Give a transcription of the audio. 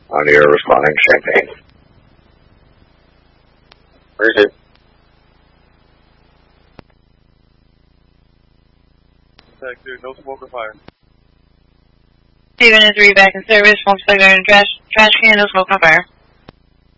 On the air responding, Champaign. Appreciate it. Contact clear, no smoke or fire. Steven is back in service, smoke cigarette and trash can, no smoke or fire.